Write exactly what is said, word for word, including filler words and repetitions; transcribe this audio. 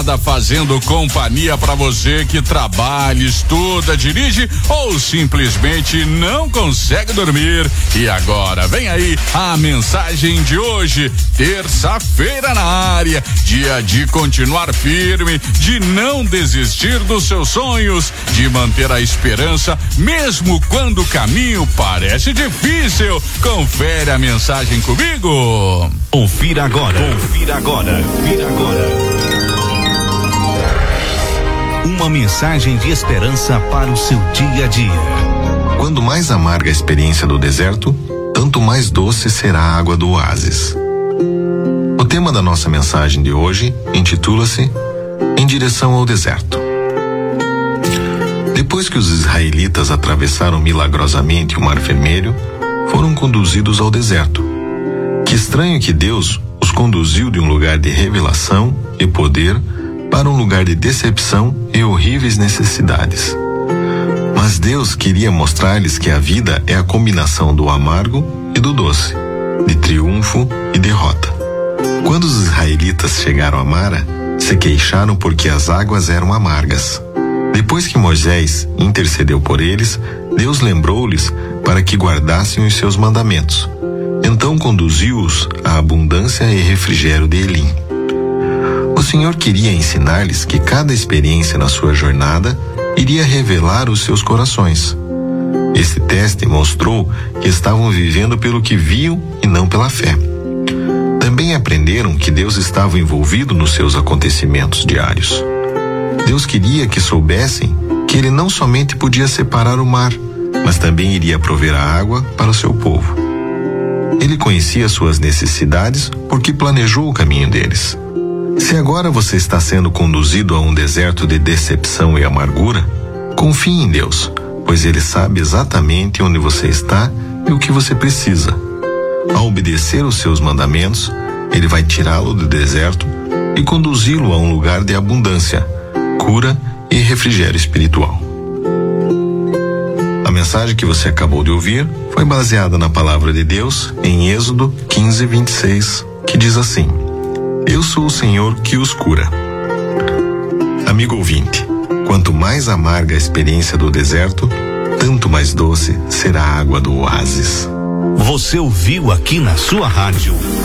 estrada fazendo companhia para você que trabalha, estuda, dirige ou simplesmente não consegue dormir. E agora, vem aí a mensagem de hoje, terça-feira na área, dia de continuar firme, de não desistir dos seus sonhos, de manter a esperança mesmo quando o caminho parece difícil. Confere a mensagem comigo. Confira agora. Confira agora. Confira agora. Uma mensagem de esperança para o seu dia a dia. Quando mais amarga a experiência do deserto, tanto mais doce será a água do oásis. O tema da nossa mensagem de hoje intitula-se Em Direção ao Deserto. Depois que os israelitas atravessaram milagrosamente o Mar Vermelho, foram conduzidos ao deserto. Que estranho que Deus os conduziu de um lugar de revelação e poder para um lugar de decepção e horríveis necessidades. Mas Deus queria mostrar-lhes que a vida é a combinação do amargo e do doce, de triunfo e derrota. Quando os israelitas chegaram a Mara, se queixaram porque as águas eram amargas. Depois que Moisés intercedeu por eles, Deus lembrou-lhes para que guardassem os seus mandamentos. Então conduziu-os à abundância e refrigério de Elim. O Senhor queria ensinar-lhes que cada experiência na sua jornada iria revelar os seus corações. Esse teste mostrou que estavam vivendo pelo que viam e não pela fé. Também aprenderam que Deus estava envolvido nos seus acontecimentos diários. Deus queria que soubessem que Ele não somente podia separar o mar, mas também iria prover a água para o seu povo. Ele conhecia suas necessidades porque planejou o caminho deles. Se agora você está sendo conduzido a um deserto de decepção e amargura, confie em Deus, pois Ele sabe exatamente onde você está e o que você precisa. Ao obedecer os seus mandamentos, Ele vai tirá-lo do deserto e conduzi-lo a um lugar de abundância, cura e refrigério espiritual. A mensagem que você acabou de ouvir foi baseada na palavra de Deus em Êxodo quinze, vinte e seis, que diz assim: Eu sou o Senhor que os cura. Amigo ouvinte, quanto mais amarga a experiência do deserto, tanto mais doce será a água do oásis. Você ouviu aqui na sua rádio